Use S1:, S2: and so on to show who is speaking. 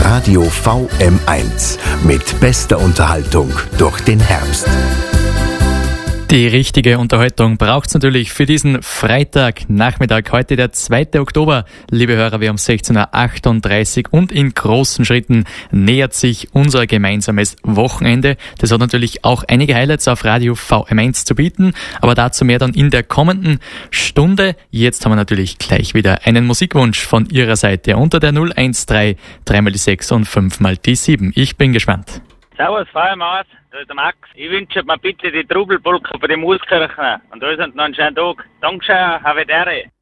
S1: Radio VM1 mit bester Unterhaltung durch den Herbst.
S2: Die richtige Unterhaltung braucht's natürlich für diesen Freitagnachmittag. Heute der 2. Oktober. Liebe Hörer, wir haben 16.38 Uhr und in großen Schritten nähert sich unser gemeinsames Wochenende. Das hat natürlich auch einige Highlights auf Radio VM1 zu bieten, aber dazu mehr dann in der kommenden Stunde. Jetzt haben wir natürlich gleich wieder einen Musikwunsch von Ihrer Seite unter der 013 3x6 und 5x7. Ich bin gespannt.
S3: Servus, Feiermaß, da ist der Max. Ich wünsche mir bitte die Trubelpolka für die Mooskirchen und da ist noch einen schönen Tag. Dankeschön, Havedere.